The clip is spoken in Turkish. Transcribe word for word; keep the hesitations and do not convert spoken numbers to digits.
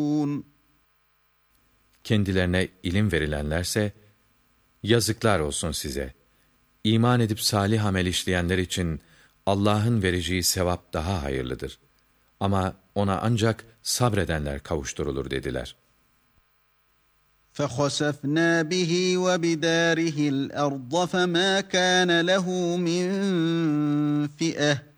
Kendilerine ilim verilenlerse, yazıklar olsun size. İman edip salih amel işleyenler için Allah'ın vereceği sevap daha hayırlıdır. Ama ona ancak sabredenler kavuşturulur dediler. فَخَسَفْنَا بِهِ وَبِدَارِهِ الْأَرْضَ فَمَا كَانَ لَهُ مِنْ فِئَةٍ